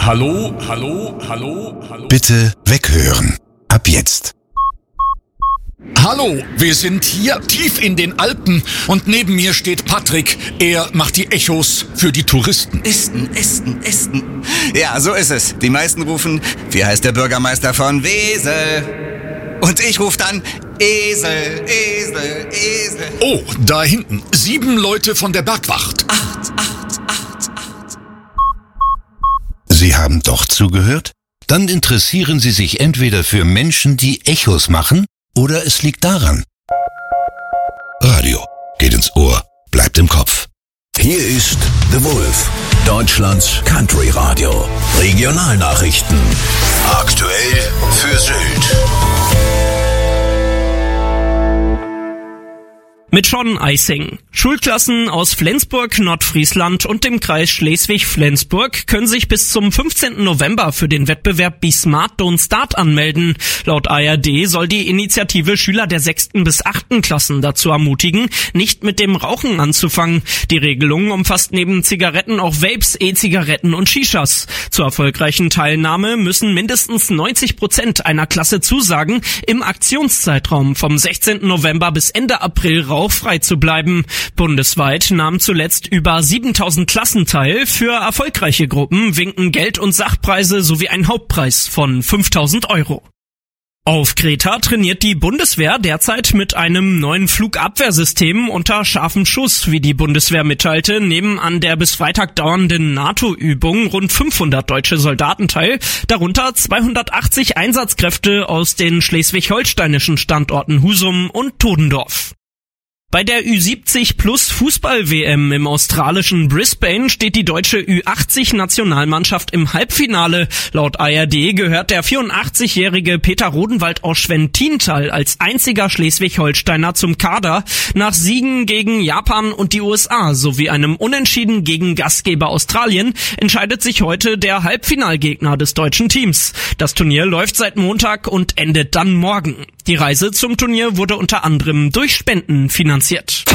Hallo, hallo, hallo, hallo. Bitte weghören. Ab jetzt. Hallo, wir sind hier tief in den Alpen und neben mir steht Patrick. Er macht die Echos für die Touristen. Ästen. Ja, so ist es. Die meisten rufen, wie heißt der Bürgermeister von Wesel? Und ich rufe dann, Esel. Oh, da hinten. 7 Leute von der Bergwacht. 8. Sie haben doch zugehört? Dann interessieren Sie sich entweder für Menschen, die Echos machen, oder es liegt daran. Radio geht ins Ohr, bleibt im Kopf. Hier ist The Wolf, Deutschlands Country Radio. Regionalnachrichten. Aktuell für Sylt. Mit Sean Eising. Schulklassen aus Flensburg, Nordfriesland und dem Kreis Schleswig-Flensburg können sich bis zum 15. November für den Wettbewerb Be Smart Don't Start anmelden. Laut ARD soll die Initiative Schüler der 6. bis 8. Klassen dazu ermutigen, nicht mit dem Rauchen anzufangen. Die Regelung umfasst neben Zigaretten auch Vapes, E-Zigaretten und Shishas. Zur erfolgreichen Teilnahme müssen mindestens 90% einer Klasse zusagen, im Aktionszeitraum vom 16. November bis Ende April rauchfrei zu bleiben. Bundesweit nahmen zuletzt über 7000 Klassen teil. Für erfolgreiche Gruppen winken Geld- und Sachpreise sowie ein Hauptpreis von 5.000 €. Auf Kreta trainiert die Bundeswehr derzeit mit einem neuen Flugabwehrsystem unter scharfem Schuss. Wie die Bundeswehr mitteilte, nehmen an der bis Freitag dauernden NATO-Übung rund 500 deutsche Soldaten teil, darunter 280 Einsatzkräfte aus den schleswig-holsteinischen Standorten Husum und Todendorf. Bei der Ü70 Plus Fußball-WM im australischen Brisbane steht die deutsche Ü80-Nationalmannschaft im Halbfinale. Laut ARD gehört der 84-jährige Peter Rodenwald aus Schwentintal als einziger Schleswig-Holsteiner zum Kader. Nach Siegen gegen Japan und die USA sowie einem Unentschieden gegen Gastgeber Australien entscheidet sich heute der Halbfinalgegner des deutschen Teams. Das Turnier läuft seit Montag und endet dann morgen. Die Reise zum Turnier wurde unter anderem durch Spenden finanziert.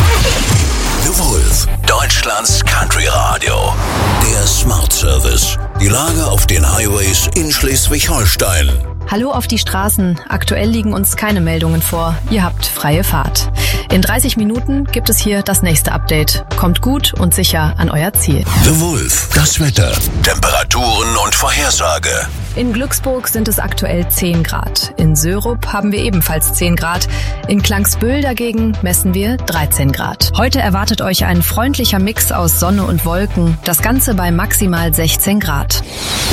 The Wolf, Deutschlands Country Radio. Der Smart Service. Die Lage auf den Highways in Schleswig-Holstein. Hallo auf die Straßen. Aktuell liegen uns keine Meldungen vor. Ihr habt freie Fahrt. In 30 Minuten gibt es hier das nächste Update. Kommt gut und sicher an euer Ziel. The Wolf, das Wetter, Temperaturen und Vorhersage. In Glücksburg sind es aktuell 10 Grad. In Sörup haben wir ebenfalls 10 Grad. In Klangsbüll dagegen messen wir 13 Grad. Heute erwartet euch ein freundlicher Mix aus Sonne und Wolken. Das Ganze bei maximal 16 Grad.